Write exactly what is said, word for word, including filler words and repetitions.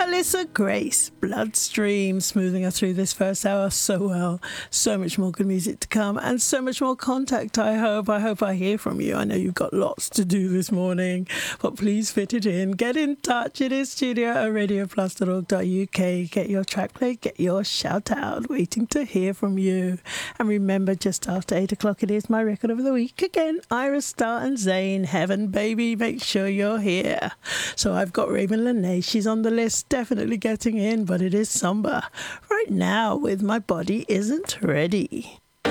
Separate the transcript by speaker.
Speaker 1: Alyssa Grace, Bloodstream, smoothing us through this first hour so well. So much more good music to come and so much more contact, I hope. I hope I hear from you. I know you've got lots to do this morning, but please fit it in. Get in touch. It is studio at radio plus dot org dot U K. Get your track play, get your shout out. Waiting to hear from you. And remember, just after eight o'clock, it is my record of the week. Again, Ira Star and Zayn, Heaven Baby, make sure you're here. So I've got Raven Lene. She's on the list, definitely getting in, but it is Samba. Right now with My Body Isn't Ready.